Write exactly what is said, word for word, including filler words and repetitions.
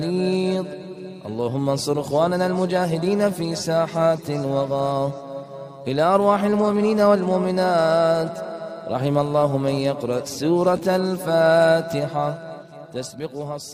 بليظ. اللهم انصر إخواننا المجاهدين في ساحات الوغى. إلى أرواح المؤمنين والمؤمنات. رحم الله من يقرأ سورة الفاتحة تسبقها الصلاة